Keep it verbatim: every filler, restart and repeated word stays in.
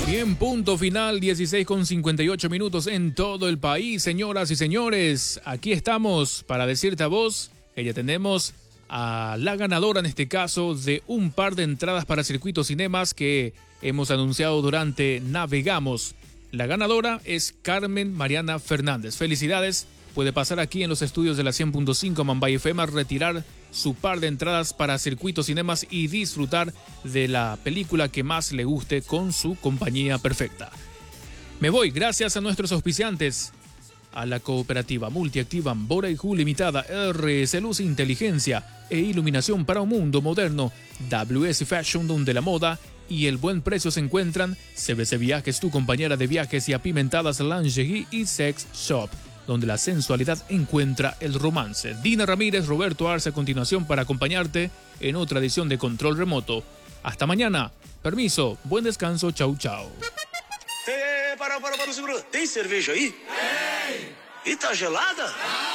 Bien, punto final, dieciséis con cincuenta y ocho minutos en todo el país. Señoras y señores, aquí estamos para decirte a vos que ya tenemos a la ganadora, en este caso, de un par de entradas para Circuito Cinemas que hemos anunciado durante Navegamos. La ganadora es Carmen Mariana Fernández. Felicidades. Puede pasar aquí en los estudios de la cien punto cinco Mambay F M a retirar su par de entradas para Circuito Cinemas y disfrutar de la película que más le guste con su compañía perfecta. Me voy, gracias a nuestros auspiciantes, a la cooperativa multiactiva Boreju Limitada, R S Luz Inteligencia e Iluminación para un mundo moderno, W S Fashion, donde la moda y el buen precio se encuentran, C B C Viajes, tu compañera de viajes, y Apimentadas Lingerie y Sex Shop, donde la sensualidad encuentra el romance. Dina Ramírez, Roberto Arce a continuación para acompañarte en otra edición de Control Remoto. Hasta mañana. Permiso, buen descanso, chau chau. Eh, para, para, para, segura. Tem cerveja aí? Tem. E tá gelada?